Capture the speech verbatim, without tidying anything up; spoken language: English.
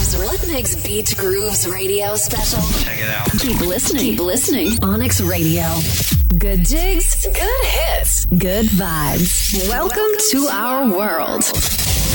Onyx Rhythmics Beat Grooves radio special. Check it out. Keep listening. Keep listening. Onyx Radio. Good jigs, good hits, good vibes. Welcome to our world.